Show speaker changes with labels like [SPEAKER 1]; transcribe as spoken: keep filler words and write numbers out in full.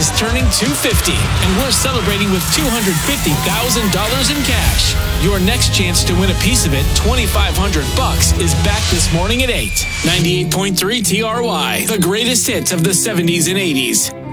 [SPEAKER 1] is turning two hundred fifty, and we're celebrating with two hundred fifty thousand dollars in cash. Your next chance to win a piece of it, twenty-five hundred bucks, is back this morning at eight. ninety-eight point three T R Y, the greatest hits of the seventies and eighties.